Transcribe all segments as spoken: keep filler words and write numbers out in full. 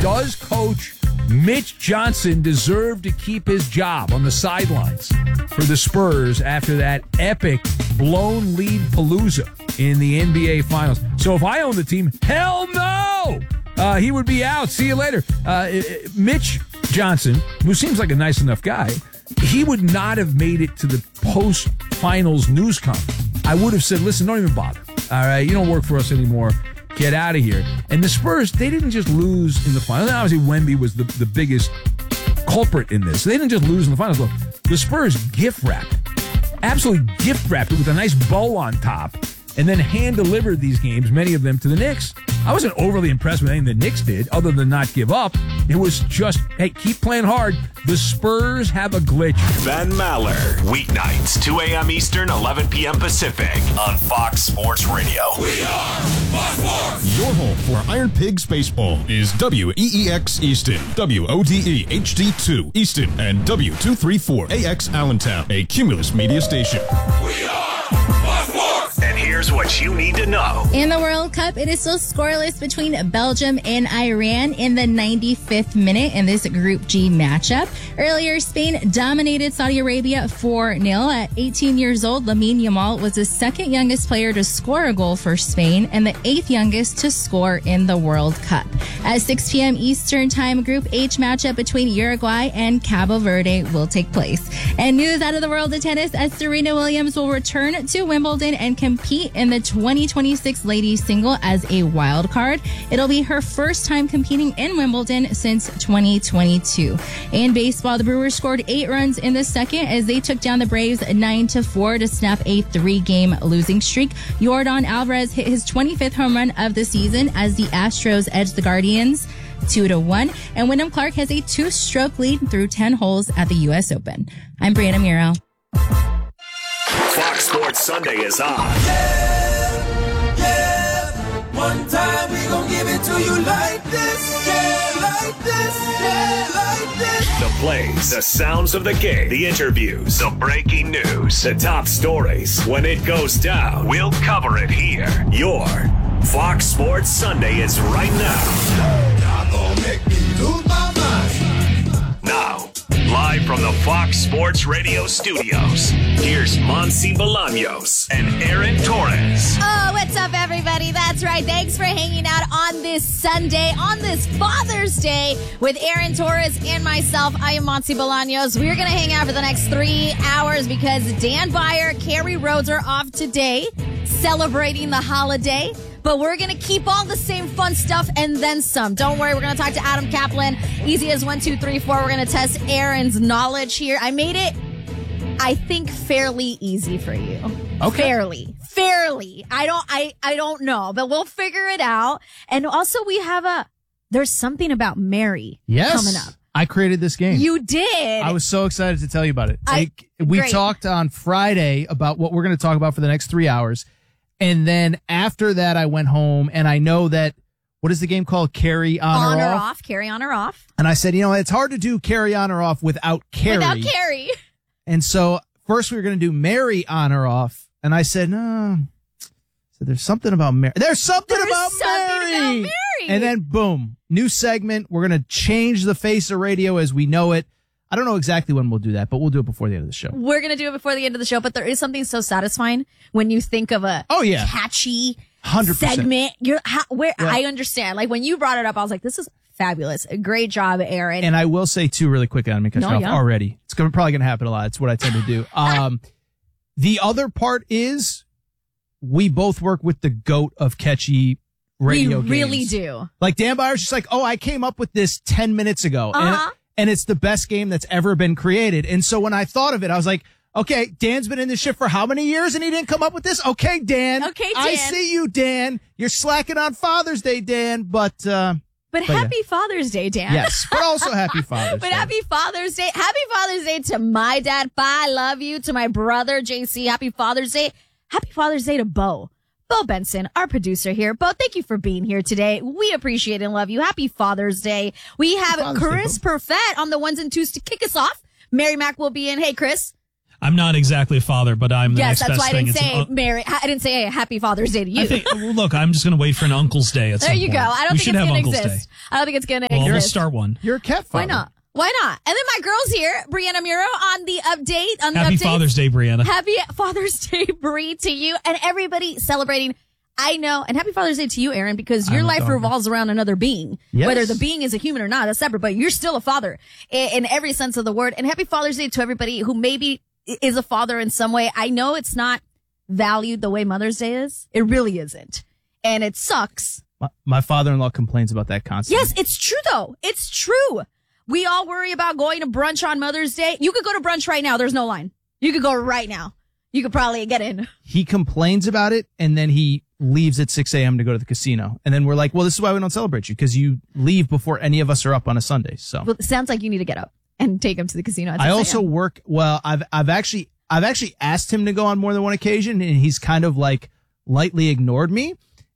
Does Coach Mitch Johnson deserve to keep his job on the sidelines for the Spurs after that epic blown lead palooza in the N B A Finals? So if I own the team, hell no! Uh, he would be out. See you later. Uh, Mitch Johnson, who seems like a nice enough guy, he would not have made it to the post-finals news conference. I would have said, listen, don't even bother. All right, you don't work for us anymore. Get out of here. And the Spurs, they didn't just lose in the finals. Obviously, Wemby was the, the biggest culprit in this. They didn't just lose in the finals. Look, the Spurs gift-wrapped, absolutely gift-wrapped it with a nice bow on top, and then hand-delivered these games, many of them, to the Knicks. I wasn't overly impressed with anything the Knicks did, other than not give up. It was just, hey, keep playing hard. The Spurs have a glitch. Ben Maller, weeknights, two a.m. Eastern, eleven p.m. Pacific, on Fox Sports Radio. We are Fox Sports! Your home for Iron Pig Baseball is W E E X Easton, W O D E H D two Easton, and W two thirty-four A X Allentown, a Cumulus media station. We are Fox Sports! And here's what you need to know. In the World Cup, it is still scoreless between Belgium and Iran in the ninety-fifth minute in this Group G matchup. Earlier, Spain dominated Saudi Arabia four nil. At eighteen years old, Lamine Yamal was the second youngest player to score a goal for Spain and the eighth youngest to score in the World Cup. At six p.m. Eastern Time, Group H matchup between Uruguay and Cabo Verde will take place. And news out of the world of tennis as Serena Williams will return to Wimbledon and compete in the twenty twenty-six ladies single as a wild card. It'll be her first time competing in Wimbledon since twenty twenty-two. In baseball, the Brewers scored eight runs in the second as they took down the Braves nine to four to snap a three-game losing streak. Yordan Alvarez hit his twenty-fifth home run of the season as the Astros edged the Guardians two to one. And Wyndham Clark has a two-stroke lead through ten holes at the U S Open. I'm Brianna Muro. Fox Sports Sunday is on. Yeah, yeah. One time we gon' give it to you like this. Yeah, like this. Yeah, like this. The plays, the sounds of the game, the interviews, the breaking news, the top stories. When it goes down, we'll cover it here. Your Fox Sports Sunday is right now. Y'all gon' make me lose my mind. Now, live from the Fox Sports Radio studios, here's Monsi Bolaños and Aaron Torres. Oh, what's up, everybody? That's right. Thanks for hanging out on this Sunday, on this Father's Day, with Aaron Torres and myself. I am Monsi Bolaños. We're going to hang out for the next three hours because Dan Byer, Kerry Rhodes are off today, celebrating the holiday. But we're going to keep all the same fun stuff and then some. Don't worry, we're going to talk to Adam Kaplan. Easy as one, two, three, four. We're going to test Aaron's knowledge here. I made it, I think, fairly easy for you. Okay. Fairly. Fairly. I don't, I, I don't know, but we'll figure it out. And also we have a, there's something about Mary yes. coming up. I created this game. You did. I was so excited to tell you about it. I, like, we great. talked on Friday about what we're going to talk about for the next three hours. And then after that, I went home and I know that, what is the game called? Carry on, on or, or off? off. Carry on or off. And I said, you know, it's hard to do carry on or off without Carrie. Without Carrie. And so first we were going to do Mary on or off. And I said, no. So there's something about Mary. There's something, There's about, something Mary. about Mary. And then boom, new segment. We're going to change the face of radio as we know it. I don't know exactly when we'll do that, but we'll do it before the end of the show. We're going to do it before the end of the show, but there is something so satisfying when you think of a oh, yeah. catchy one hundred percent. segment. You're how, where Yeah. I understand. Like when you brought it up, I was like, this is fabulous. A great job, Aaron. And I will say too really quick on because No, yeah. already. It's gonna, probably going to happen a lot. It's what I tend to do. Um, the other part is we both work with the GOAT of catchy radio we really games. do. Like Dan Byers just like, oh, I came up with this ten minutes ago. Uh-huh. And, and it's the best game that's ever been created. And so when I thought of it, I was like, okay, Dan's been in this shit for how many years and he didn't come up with this? Okay, Dan. Okay, Dan. I see you, Dan. You're slacking on Father's Day, Dan, but, uh, But, But happy yeah. Father's Day, Dan. yes, but also happy Father's But Day. happy Father's Day. Happy Father's Day to my dad. Bye. I love you. To my brother, J C. Happy Father's Day. Happy Father's Day to Bo. Bo Benson, our producer here. Bo, thank you for being here today. We appreciate and love you. Happy Father's Day. We have Father's Day, Chris Perfett on the ones and twos to kick us off. Mary Mac will be in. Hey, Chris. I'm not exactly a father, but I'm the Yes, next that's best why I thing. didn't It's say an un- Mary. I didn't say a Happy Father's Day to you. I think, well, look, I'm just going to wait for an Uncle's Day at there some you point. go. I don't we think should it's have going to Uncle's exist. Day. I don't think it's going to Well, we'll exist. start one. You're a cat father. Why not? Why not? And then my girl's here, Brianna Muro, on the update. On the Happy updates. Father's Day, Brianna. Happy Father's Day, Brie, to you and everybody celebrating. I know, and happy Father's Day to you, Aaron, because your I'm a life daughter. revolves around another being. Yes. Whether the being is a human or not, that's separate, but you're still a father in, in every sense of the word. And happy Father's Day to everybody who maybe is a father in some way. I know it's not valued the way Mother's Day is. It really isn't. And it sucks. My, my father-in-law complains about that constantly. Yes, it's true though. It's true. We all worry about going to brunch on Mother's Day. You could go to brunch right now. There's no line. You could go right now. You could probably get in. He complains about it, and then he leaves at six a.m. to go to the casino. And then we're like, well, this is why we don't celebrate you, because you leave before any of us are up on a Sunday. So Well, it sounds like you need to get up and take him to the casino. at I six also a.m. work, well, I've, I've actually, I've actually asked him to go on more than one occasion, and he's kind of like lightly ignored me.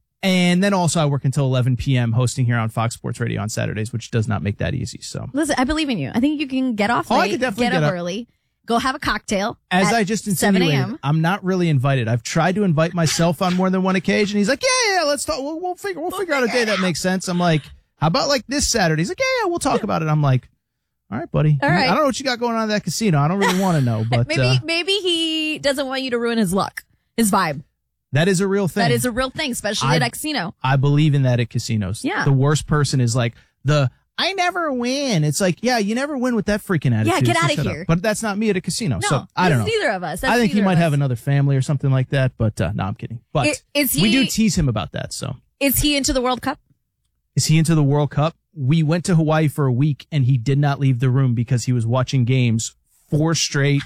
And then also I work until eleven p.m. hosting here on Fox Sports Radio on Saturdays, which does not make that easy. So Listen, I believe in you. I think you can get off Oh, I late, could definitely get, get up, up. early, go have a cocktail. as at I just seven insinuated, a.m. I'm not really invited. I've tried to invite myself on more than one occasion. He's like, yeah, yeah, let's talk. We'll, we'll figure, we'll, figure out a day that makes sense. I'm like, how about like this Saturday? He's like, yeah, yeah, we'll talk about it. I'm like, all right, buddy. All right. I don't know what you got going on at that casino. I don't really want to know, but Maybe uh, maybe he doesn't want you to ruin his luck, his vibe. that is a real thing. That is a real thing, especially I- at a casino. I believe in that at casinos. Yeah. The worst person is like the I never win. It's like, yeah, you never win with that freaking attitude. Yeah, get so outta shut up. here. But that's not me at a casino. No, so I don't know. this is neither of us. That's I think he neither might of have us. another family or something like that. But uh, no, I'm kidding. But I- is we do he- tease him about that. So Is he into the World Cup? is he into the World Cup? We went to Hawaii for a week and he did not leave the room because he was watching games four straight,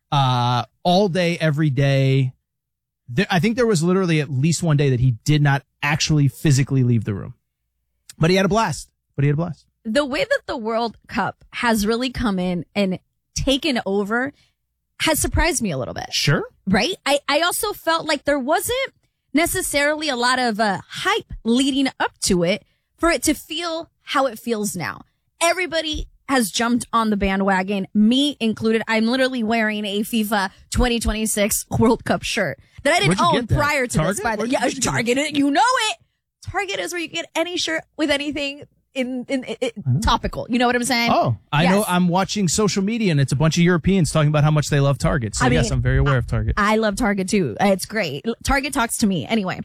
uh, all day, every day. There, I think there was literally at least one day that he did not actually physically leave the room, but he had a blast. But he had a blast. The way that the World Cup has really come in and taken over has surprised me a little bit. Sure. Right? I, I also felt like there wasn't necessarily a lot of uh, hype leading up to it for it to feel how it feels now. Everybody has jumped on the bandwagon, me included. I'm literally wearing a FIFA twenty twenty-six World Cup shirt that I didn't Where'd you own get that? prior to Target? this. By the Where'd yeah, you- where'd you get Target, it, you know it. Target is where you get any shirt with anything in, in, in topical. You know what I'm saying? Oh, I Yes. know. I'm watching social media and it's a bunch of Europeans talking about how much they love Target. So I yes, mean, I'm very aware of Target. I love Target too. It's great. Target talks to me. Anyway,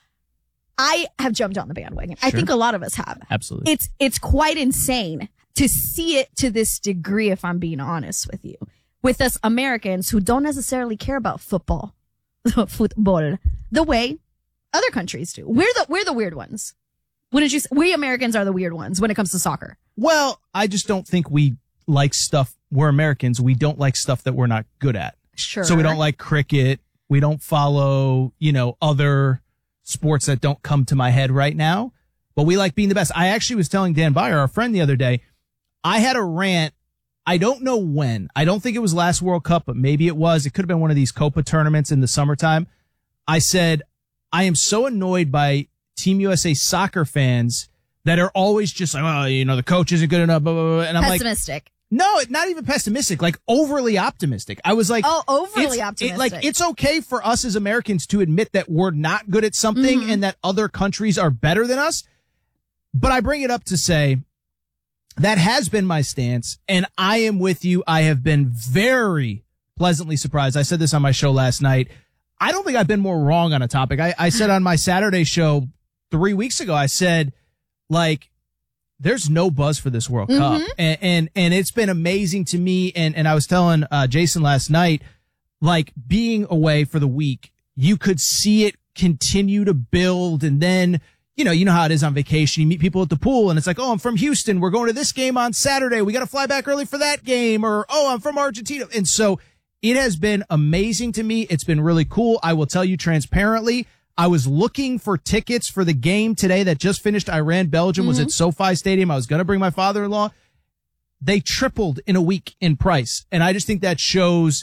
I have jumped on the bandwagon. I Sure. think a lot of us have. Absolutely. It's it's quite insane to see it to this degree, if I'm being honest with you. With us Americans who don't necessarily care about football, football, the way other countries do. We're the we're the weird ones. Wouldn't you say? We Americans are the weird ones when it comes to soccer. Well, I just don't think we like stuff. We're Americans. We don't like stuff that we're not good at. Sure. So we don't like cricket. We don't follow, you know, other sports that don't come to my head right now. But we like being the best. I actually was telling Dan Byer, our friend, the other day, I had a rant. I don't know when. I don't think it was last World Cup, but maybe it was. It could have been one of these Copa tournaments in the summertime. I said, I am so annoyed by Team U S A soccer fans that are always just like, oh, you know, the coach isn't good enough, blah, blah, blah. And I'm like, Pessimistic. no, not even pessimistic, like overly optimistic. I was like, Oh, overly it's- optimistic. It, like, it's okay for us as Americans to admit that we're not good at something Mm-hmm. and that other countries are better than us. But I bring it up to say that has been my stance, and I am with you. I have been very pleasantly surprised. I said this on my show last night. I don't think I've been more wrong on a topic. I, I said on my Saturday show three weeks ago, I said, like, there's no buzz for this World Cup. And, and, and it's been amazing to me. And, and I was telling, uh, Jason last night, like being away for the week, you could see it continue to build. And then, you know, you know how it is on vacation. You meet people at the pool and it's like, oh, I'm from Houston. We're going to this game on Saturday. We got to fly back early for that game. Or, oh, I'm from Argentina. And so it has been amazing to me. It's been really cool. I will tell you transparently, I was looking for tickets for the game today that just finished. Iran, Belgium was at SoFi Stadium. I was going to bring my father-in-law. They tripled in a week in price. And I just think that shows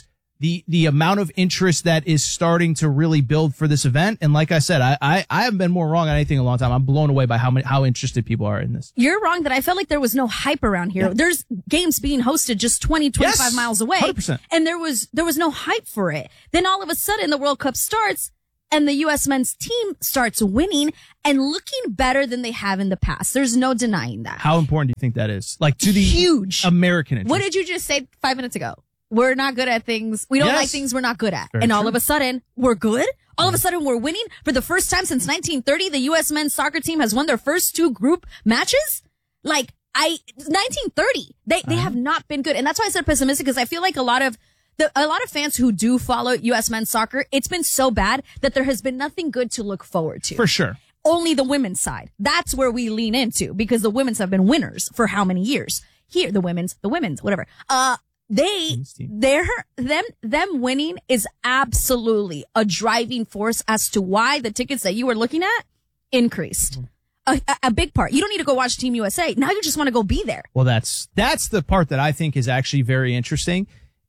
the the amount of interest that is starting to really build for this event. And like I said, I I, I haven't been more wrong on anything in a long time. I'm blown away by how many how interested people are in this. You're wrong that I felt like there was no hype around here. Yeah. There's games being hosted just twenty, twenty-five Yes, miles away. one hundred percent. And there was there was no hype for it. Then all of a sudden the World Cup starts and the U S men's team starts winning and looking better than they have in the past. There's no denying that. How important do you think that is? Like to the Huge. American interest. What did you just say five minutes ago? We're not good at things. We don't Yes. like things we're not good at. Very and all true. of a sudden, we're good. All of a sudden, we're winning. For the first time since nineteen thirty, the U S men's soccer team has won their first two group matches. Like, I, nineteen thirty, they, they have not been good. And that's why I said pessimistic, because I feel like a lot of the, a lot of fans who do follow U S men's soccer, it's been so bad that there has been nothing good to look forward to. For sure. Only the women's side. That's where we lean into, because the women's have been winners for how many years? Here, the women's, the women's, whatever. Uh, they, their, them, them winning is absolutely a driving force as to why the tickets that you were looking at increased. A, a, a big part. You don't need to go watch Team U S A. Now you just want to go be there. Well, that's that's the part that I think is actually very interesting.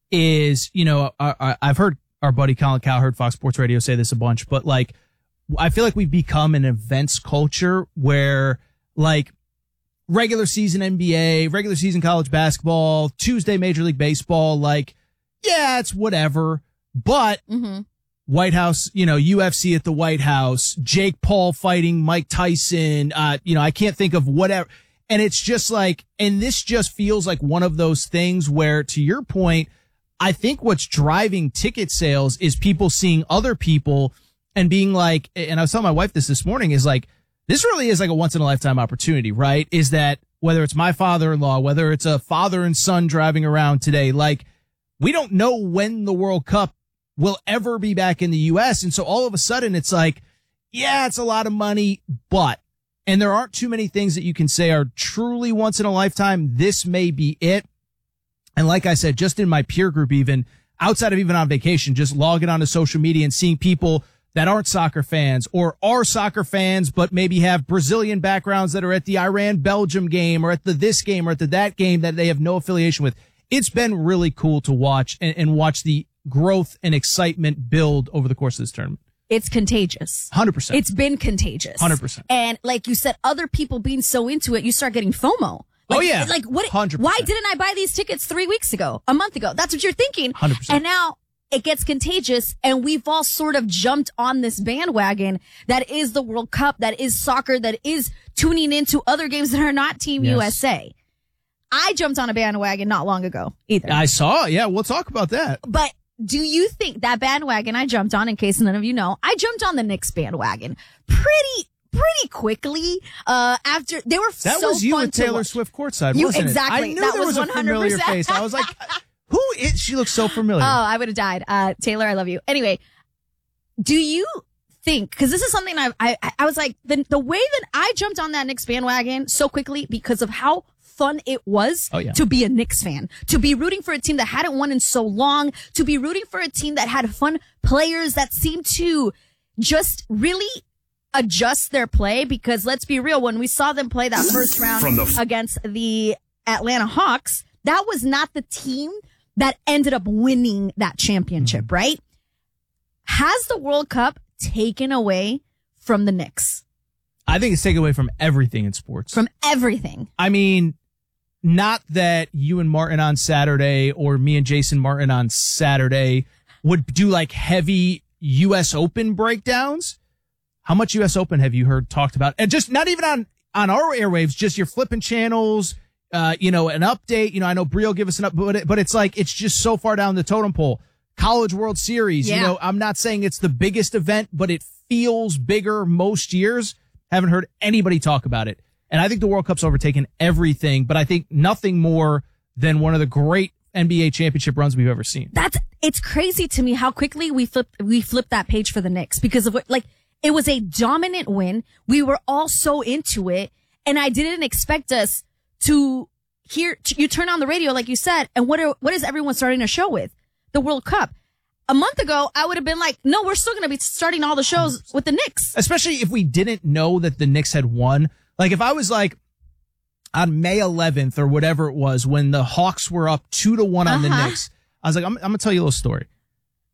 Is, you know, I, I, I've heard our buddy Colin Cowherd, Fox Sports Radio, say this a bunch, but like, I feel like we've become an events culture where like regular season N B A, regular season college basketball, Tuesday Major League Baseball, like, yeah, it's whatever, but Mm-hmm. White House, you know, U F C at the White House, Jake Paul fighting Mike Tyson, uh, you know, I can't think of whatever. And it's just like, and this just feels like one of those things where, to your point, I think what's driving ticket sales is people seeing other people and being like, and I was telling my wife this this morning, is like, this really is like a once in a lifetime opportunity, right? Is that whether it's my father-in-law, whether it's a father and son driving around today, like, we don't know when the World Cup will ever be back in the U S. And so all of a sudden it's like, yeah, it's a lot of money, but, and there aren't too many things that you can say are truly once in a lifetime. This may be it. And like I said, just in my peer group, even outside of even on vacation, just logging onto social media and seeing people that aren't soccer fans or are soccer fans, but maybe have Brazilian backgrounds that are at the Iran-Belgium game or at the this game or at the that game that they have no affiliation with. It's been really cool to watch and, and watch the growth and excitement build over the course of this tournament. It's contagious. one hundred percent. It's been contagious. one hundred percent. And like you said, other people being so into it, you start getting FOMO. Like, Oh, yeah. Like what? one hundred percent. Why didn't I buy these tickets three weeks ago, a month ago? That's what you're thinking. one hundred percent. And now it gets contagious, and we've all sort of jumped on this bandwagon that is the World Cup, that is soccer, that is tuning into other games that are not Team Yes. U S A. I jumped on a bandwagon not long ago either. I saw, yeah, we'll talk about that. But do you think that bandwagon I jumped on, in case none of you know, I jumped on the Knicks bandwagon pretty, pretty quickly, uh, after they were That so was you fun with to Taylor watch. Swift courtside, You- wasn't exactly. it? I knew That there was was a familiar one hundred percent. face. I was like, who is, she looks so familiar. Oh, I would have died. Uh, Taylor, I love you. Anyway, do you think, cause this is something I, I, I was like, the, the way that I jumped on that Knicks bandwagon so quickly because of how fun it was Oh, yeah. to be a Knicks fan, to be rooting for a team that hadn't won in so long, to be rooting for a team that had fun players that seemed to just really adjust their play. Because let's be real, when we saw them play that first round From the f- against the Atlanta Hawks, that was not the team that ended up winning that championship, right? Has the World Cup taken away from the Knicks? I think it's taken away from everything in sports. From everything. I mean, not that you and Martin on Saturday or me and Jason Martin on Saturday would do like heavy U S Open breakdowns. How much U S Open have you heard talked about? And just not even on, on our airwaves, just you're flipping channels, uh, you know, an update. You know, I know Brie will give us an update, but, it, but it's like, it's just so far down the totem pole. College World Series, Yeah. you know, I'm not saying it's the biggest event, but it feels bigger most years. Haven't heard anybody talk about it. And I think the World Cup's overtaken everything, but I think nothing more than one of the great N B A championship runs we've ever seen. That's, it's crazy to me how quickly we flipped, we flipped that page for the Knicks because of what, like, it was a dominant win. We were all so into it. And I didn't expect us to hear, you turn on the radio, like you said, and what are, what is everyone starting a show with? The World Cup. A month ago, I would have been like, no, we're still going to be starting all the shows with the Knicks. Especially if we didn't know that the Knicks had won. Like if I was like on May eleventh or whatever it was when the Hawks were up two to one on Uh-huh. the Knicks, I was like, I'm, I'm going to tell you a little story.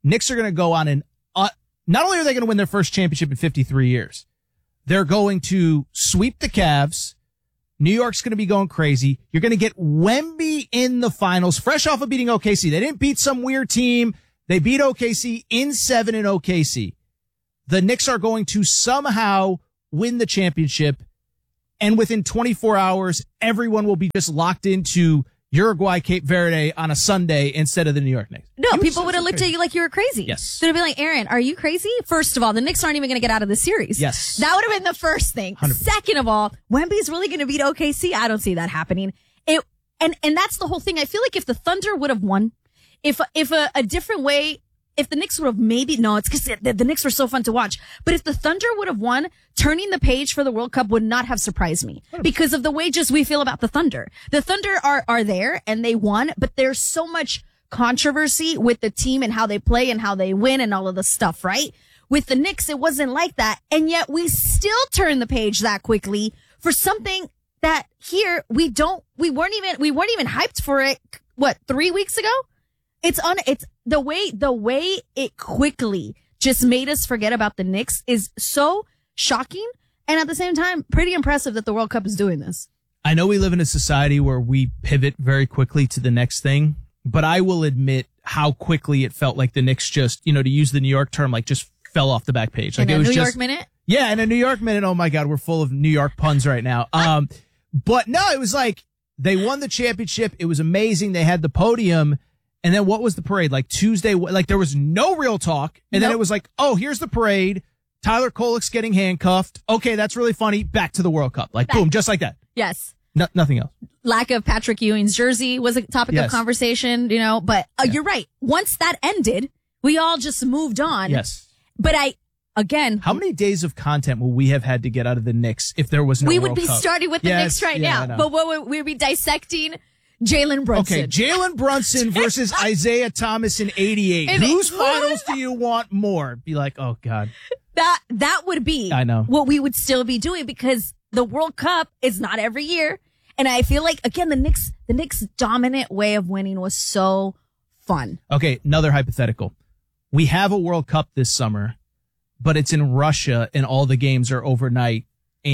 Knicks are going to go on an, uh, not only are they going to win their first championship in fifty-three years, they're going to sweep the Cavs. New York's going to be going crazy. You're going to get Wemby in the finals, fresh off of beating O K C. They didn't beat some weird team. They beat O K C in seven in O K C. The Knicks are going to somehow win the championship. And within twenty-four hours, everyone will be just locked into Uruguay, Cape Verde on a Sunday instead of the New York Knicks. No, You people were would have so looked crazy. at you like you were crazy. Yes. They'd have been like, Aaron, are you crazy? First of all, the Knicks aren't even going to get out of the series. Yes. That would have been the first thing. one hundred percent. Second of all, Wemby's really going to beat O K C. I don't see that happening. It and and that's the whole thing. I feel like if the Thunder would have won, if if a, a different way, if the Knicks would have maybe no, it's because the, the Knicks were so fun to watch. But if the Thunder would have won, turning the page for the World Cup would not have surprised me because of the way just we feel about the Thunder. The Thunder are are there and they won, but there's so much controversy with the team and how they play and how they win and all of the stuff, right? With the Knicks, it wasn't like that. And yet we still turned the page that quickly for something that here we don't, we weren't even, we weren't even hyped for it. What, three weeks ago? It's on, it's the way, the way it quickly just made us forget about the Knicks is so shocking. And at the same time, pretty impressive that the World Cup is doing this. I know we live in a society where we pivot very quickly to the next thing, but I will admit how quickly it felt like the Knicks just, you know, to use the New York term, like just fell off the back page. Like In it a was New just, York minute? Yeah, in a New York minute. Oh my God, we're full of New York puns right now. Um, but no, it was like they won the championship. It was amazing. They had the podium. And then what was the parade? Like Tuesday, like there was no real talk. And then Nope. it was like, oh, here's the parade. Tyler Kolek's getting handcuffed. Okay, that's really funny. Back to the World Cup. Like Back. boom, just like that. Yes. No, nothing else. Lack of Patrick Ewing's jersey was a topic Yes. of conversation, you know, but uh, Yeah. you're right. Once that ended, we all just moved on. Yes. But I, again, How many days of content will we have had to get out of the Knicks if there was no we World would be Cup? starting with the Yes, Knicks right yeah, I now. know. But what would we would be dissecting? Jalen Brunson. Okay, Jalen Brunson versus Isaiah Thomas in eighty-eight. And it- Whose finals do you want more? Be like, oh God. That that would be I know. what we would still be doing because the World Cup is not every year. And I feel like again the Knicks the Knicks dominant way of winning was so fun. Okay, another hypothetical. We have a World Cup this summer, but it's in Russia and all the games are overnight.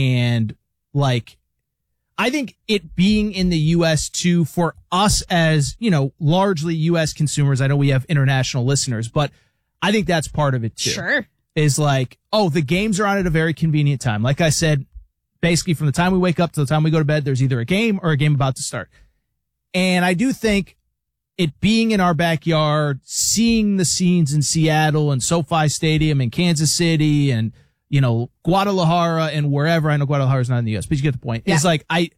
And like, I think it being in the U S too, for us as, you know, largely U S consumers, I know we have international listeners, but I think that's part of it too. Sure. Is like, oh, the games are on at a very convenient time. Like I said, basically from the time we wake up to the time we go to bed, there's either a game or a game about to start. And I do think it being in our backyard, seeing the scenes in Seattle and SoFi Stadium and Kansas City and, you know, Guadalajara and wherever, I know Guadalajara's not in the U S, but you get the point. Yeah. It's like, I,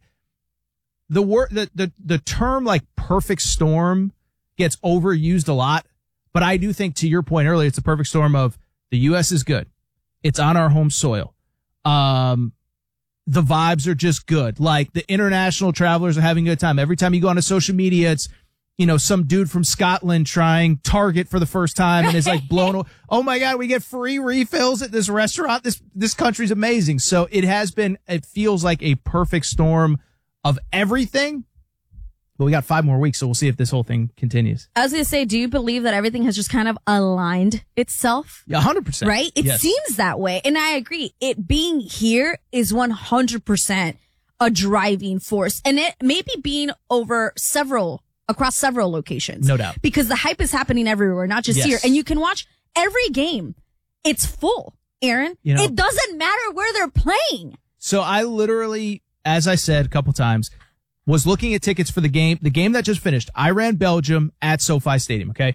the word, the, the, the term like perfect storm gets overused a lot, but I do think to your point earlier, it's a perfect storm of the U S is good. It's on our home soil. Um, the vibes are just good. Like the international travelers are having a good time. Every time you go onto social media, it's, you know, some dude from Scotland trying Target for the first time and is like blown away. Oh my God, we get free refills at this restaurant. This, this country's amazing. So it has been, it feels like a perfect storm of everything, but we got five more weeks. So we'll see if this whole thing continues. I was going to say, do you believe that everything has just kind of aligned itself? Yeah, one hundred percent. Right? It Yes. seems that way. And I agree. It being here is one hundred percent a driving force. And it maybe being over several, across several locations. No doubt. Because the hype is happening everywhere, not just Yes. here. And you can watch every game. It's full, Aaron. You know- it doesn't matter where they're playing. So I literally, as I said a couple times, was looking at tickets for the game, the game that just finished, Iran, Belgium at SoFi Stadium. Okay.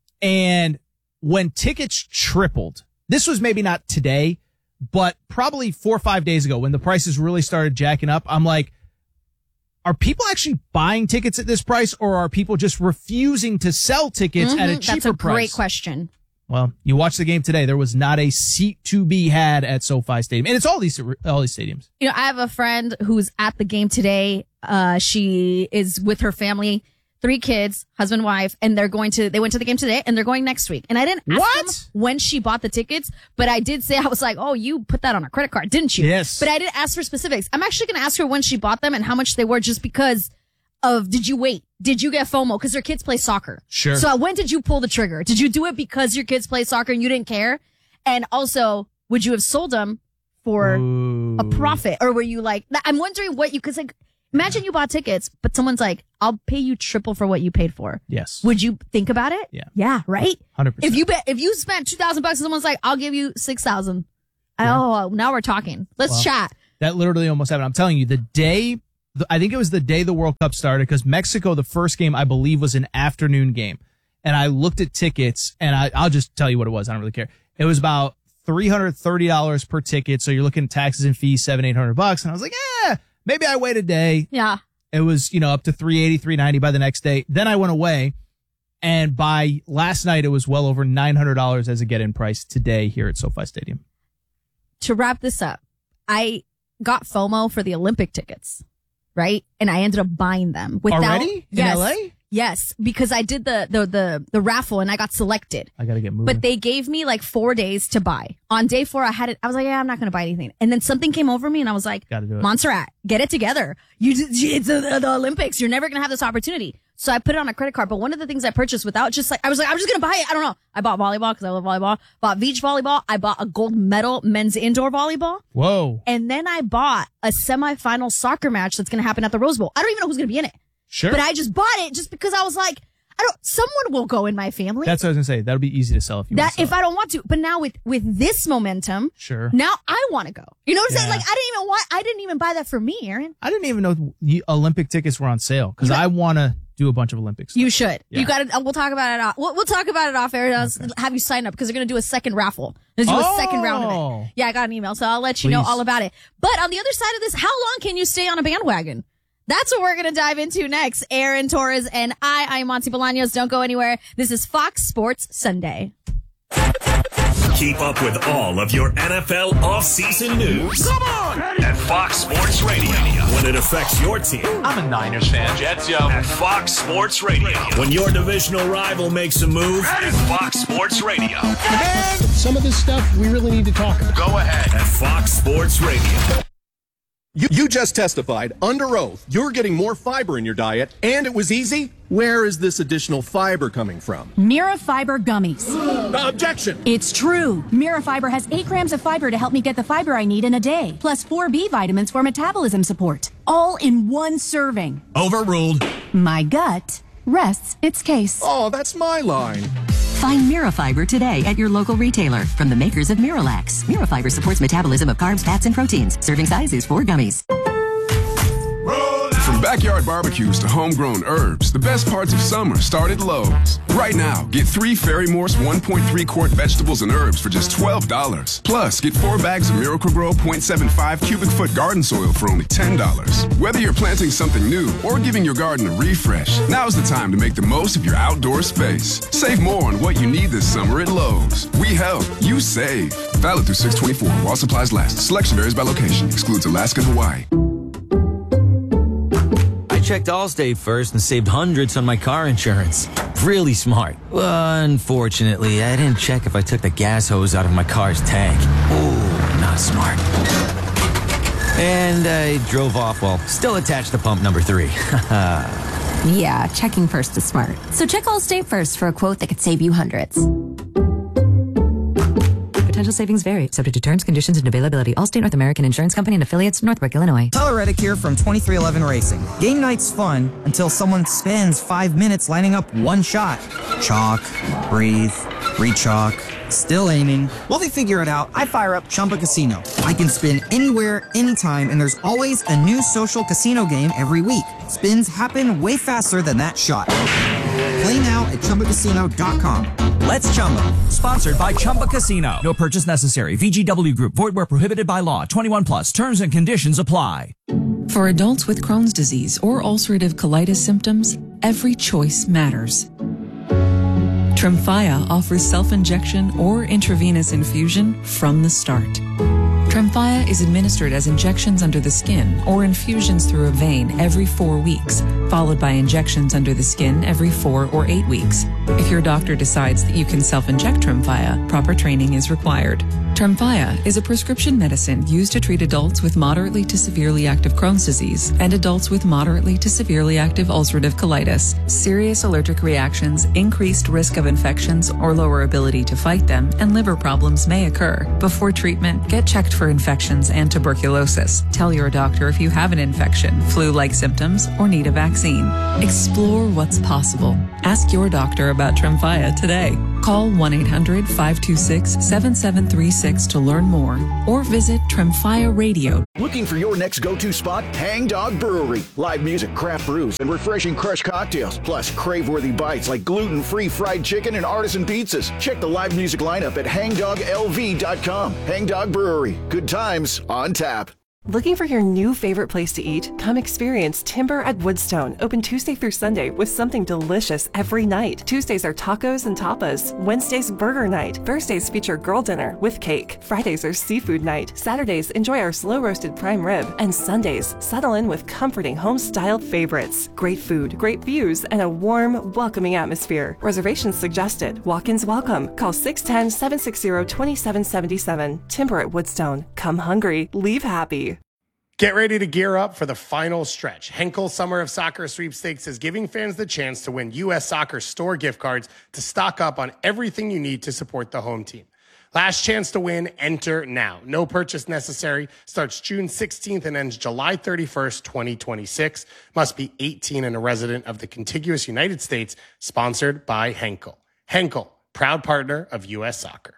And when tickets tripled, this was maybe not today, but probably four or five days ago when the prices really started jacking up. I'm like, are people actually buying tickets at this price or are people just refusing to sell tickets at a Mhm. cheaper That's a price? great question. Well, you watch the game today. There was not a seat to be had at SoFi Stadium. And it's all these, all these stadiums. You know, I have a friend who's at the game today. Uh, she is with her family, three kids, husband, wife, and they're going to, they went to the game today and they're going next week. And I didn't ask What? them when she bought the tickets, but I did say, I was like, oh, you put that on a credit card, didn't you? Yes. But I didn't ask for specifics. I'm actually going to ask her when she bought them and how much they were just because of, did you wait? did you get FOMO? Because your kids play soccer. Sure. So when did you pull the trigger? Did you do it because your kids play soccer and you didn't care? And also, would you have sold them for Ooh. a profit? Or were you like, I'm wondering what you, because like, imagine you bought tickets, but someone's like, I'll pay you triple for what you paid for. Yes. Would you think about it? Yeah. Yeah, right? one hundred percent. If you bet, if you spent two thousand bucks and someone's like, I'll give you six thousand. Yeah. Oh, now we're talking. Let's Well, chat. That literally almost happened. I'm telling you, the day, the, I think it was the day the World Cup started, because Mexico, the first game, I believe, was an afternoon game. And I looked at tickets, and I, I'll just tell you what it was. I don't really care. It was about three hundred thirty dollars per ticket. So you're looking at taxes and fees, seven, eight hundred bucks. And I was like, yeah, maybe I wait a day. Yeah. It was, you know, up to three eighty, three ninety by the next day. Then I went away. And by last night, it was well over nine hundred dollars as a get-in price today here at SoFi Stadium. To wrap this up, I got FOMO for the Olympic tickets, right? And I ended up buying them without, Already? In yes, L A? Yes, because I did the, the, the, the raffle and I got selected. I got to get moving. But they gave me like four days to buy. On day four, I had it. I was like, yeah, I'm not going to buy anything. And then something came over me and I was like, Gotta do it. Montserrat, get it together. You, it's the, the Olympics. You're never going to have this opportunity. So I put it on a credit card. But one of the things I purchased without just like, I was like, I'm just going to buy it. I don't know. I bought volleyball because I love volleyball. Bought beach volleyball. I bought a gold medal men's indoor volleyball. Whoa. And then I bought a semifinal soccer match that's going to happen at the Rose Bowl. I don't even know who's going to be in it. Sure. But I just bought it just because I was like, I don't, someone will go in my family. That's what I was going to say. That would be easy to sell if you want that to if sell I don't want to. But now with, with this momentum, Sure. now I want to go. You know what I'm Yeah. saying? Like I didn't even want, I didn't even buy that for me, Aaron. I didn't even know the Olympic tickets were on sale because I want to do a bunch of Olympics. You should. Yeah. You got to, we'll talk about it off. We'll, we'll talk about it off air. I'll Okay. have you sign up because they're going to do a second raffle. Let's do Oh. a second round of it. Yeah, I got an email, so I'll let you know Please. all about it. But on the other side of this, how long can you stay on a bandwagon? That's what we're going to dive into next. Aaron Torres and I, I'm Monty Bolaños. Don't go anywhere. This is Fox Sports Sunday. Keep up with all of your N F L offseason news. Come on! At Fox Sports Radio. When it affects your team. I'm a Niners fan. Jets, yo. At Fox Sports Radio. When your divisional rival makes a move. At Fox Sports Radio. Man, some of this stuff we really need to talk about. Go ahead. At Fox Sports Radio. You, you just testified under oath you're getting more fiber in your diet, and it was easy. Where is this additional fiber coming from? Mirafiber gummies. Uh, objection. It's true. Mirafiber has eight grams of fiber to help me get the fiber I need in a day, plus four B vitamins for metabolism support, all in one serving. Overruled. My gut rests its case. Oh, that's my line. Find Mirafiber today at your local retailer from the makers of Miralax. Mirafiber supports metabolism of carbs, fats, and proteins. Serving size is four gummies. From backyard barbecues to homegrown herbs, the best parts of summer start at Lowe's. Right now, get three Ferry Morse one point three quart vegetables and herbs for just twelve dollars. Plus, get four bags of Miracle-Gro point seven five cubic foot garden soil for only ten dollars. Whether you're planting something new or giving your garden a refresh, now's the time to make the most of your outdoor space. Save more on what you need this summer at Lowe's. We help, you save. Valid through six twenty-four while supplies last. Selection varies by location. Excludes Alaska and Hawaii. I checked Allstate first and saved hundreds on my car insurance. Really smart. Unfortunately, I didn't check if I took the gas hose out of my car's tank. Ooh, not smart. And I drove off while still attached to pump number three. Yeah, checking first is smart. So check Allstate first for a quote that could save you hundreds. Potential savings vary, subject to terms, conditions, and availability. Allstate North American Insurance Company and affiliates, Northbrook, Illinois. Tyler Reddick here from twenty-three eleven Racing. Game night's fun until someone spends five minutes lining up one shot. Chalk, breathe, re-chalk, still aiming. While they figure it out, I fire up Chumba Casino. I can spin anywhere, anytime, and there's always a new social casino game every week. Spins happen way faster than that shot. Play now at Chumba Casino dot com. Let's Chumba. Sponsored by Chumba Casino. No purchase necessary. V G W Group. Void where prohibited by law. twenty-one plus. Terms and conditions apply. For adults with Crohn's disease or ulcerative colitis symptoms, every choice matters. Tremfya offers self-injection or intravenous infusion from the start. Tremfya is administered as injections under the skin or infusions through a vein every four weeks, followed by injections under the skin every four or eight weeks. If your doctor decides that you can self-inject Tremfya, proper training is required. Tremfya is a prescription medicine used to treat adults with moderately to severely active Crohn's disease and adults with moderately to severely active ulcerative colitis. Serious allergic reactions, increased risk of infections or lower ability to fight them, and liver problems may occur. Before treatment, get checked for infections and tuberculosis. Tell your doctor if you have an infection, flu-like symptoms, or need a vaccine. Explore what's possible. Ask your doctor about Tremfya today. Call one eight hundred five two six seven seven three six to learn more or visit Tremfya Radio. Looking for your next go-to spot? Hang Dog Brewery. Live music, craft brews, and refreshing crushed cocktails. Plus crave-worthy bites like gluten-free fried chicken and artisan pizzas. Check the live music lineup at hang dog l v dot com. Hang Dog Brewery. Good times on tap. Looking for your new favorite place to eat? Come experience Timber at Woodstone, open Tuesday through Sunday with something delicious every night. Tuesdays are tacos and tapas. Wednesdays, burger night. Thursdays feature girl dinner with cake. Fridays are seafood night. Saturdays, enjoy our slow-roasted prime rib. And Sundays, settle in with comforting home-styled favorites. Great food, great views, and a warm, welcoming atmosphere. Reservations suggested. Walk-ins welcome. Call six one zero, seven six zero, two seven seven seven. Timber at Woodstone. Come hungry, leave happy. Get ready to gear up for the final stretch. Henkel Summer of Soccer Sweepstakes is giving fans the chance to win U S Soccer store gift cards to stock up on everything you need to support the home team. Last chance to win, enter now. No purchase necessary. Starts June sixteenth and ends July thirty-first, twenty twenty-six. Must be eighteen and a resident of the contiguous United States. Sponsored by Henkel. Henkel, proud partner of U S Soccer.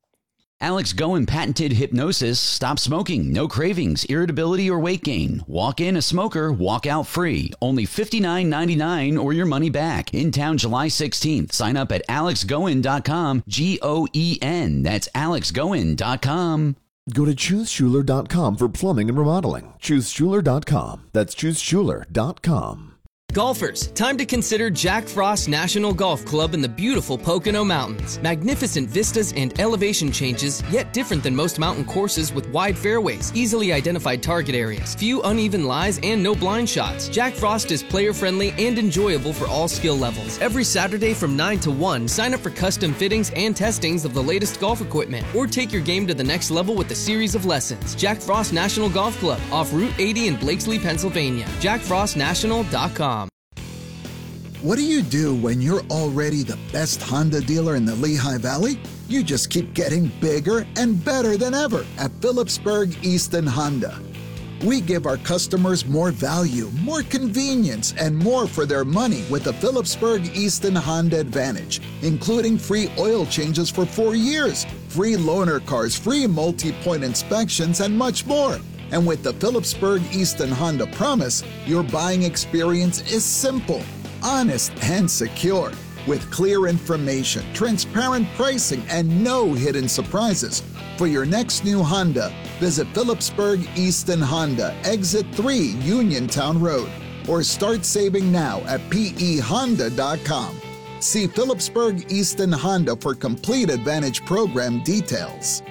Alex Goen patented hypnosis. Stop smoking. No cravings, irritability, or weight gain. Walk in a smoker, walk out free. Only fifty-nine ninety-nine or your money back. In town July sixteenth. Sign up at alex goen dot com. G O E N. That's alex goen dot com. Go to choose schuler dot com for plumbing and remodeling. choose schuler dot com. That's choose schuler dot com. Golfers, time to consider Jack Frost National Golf Club in the beautiful Pocono Mountains. Magnificent vistas and elevation changes, yet different than most mountain courses with wide fairways, easily identified target areas, few uneven lies, and no blind shots. Jack Frost is player-friendly and enjoyable for all skill levels. Every Saturday from nine to one, sign up for custom fittings and testings of the latest golf equipment, or take your game to the next level with a series of lessons. Jack Frost National Golf Club, off Route eighty in Blakesley, Pennsylvania. jack frost national dot com. What do you do when you're already the best Honda dealer in the Lehigh Valley? You just keep getting bigger and better than ever at Phillipsburg Easton Honda. We give our customers more value, more convenience, and more for their money with the Phillipsburg Easton Honda Advantage, including free oil changes for four years, free loaner cars, free multi-point inspections, and much more. And with the Phillipsburg Easton Honda Promise, your buying experience is simple, honest, and secure, with clear information, transparent pricing, and no hidden surprises. For your next new Honda, visit Phillipsburg Easton Honda, Exit three, Uniontown Road, or start saving now at p e honda dot com. See Phillipsburg Easton Honda for complete Advantage program details.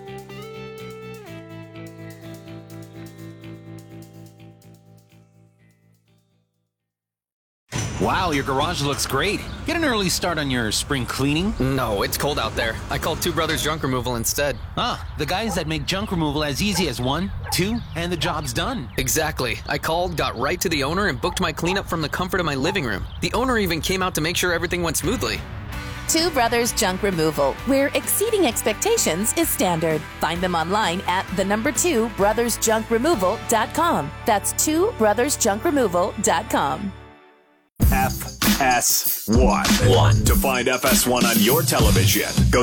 Wow, your garage looks great. Get an early start on your spring cleaning. No, it's cold out there. I called Two Brothers Junk Removal instead. Ah, the guys that make junk removal as easy as one, two, and the job's done. Exactly. I called, got right to the owner, and booked my cleanup from the comfort of my living room. The owner even came out to make sure everything went smoothly. Two Brothers Junk Removal, where exceeding expectations is standard. Find them online at the number two brothers junk removal dot com. That's two brothers junk removal dot com. F S one. One. To find F S one on your television, go to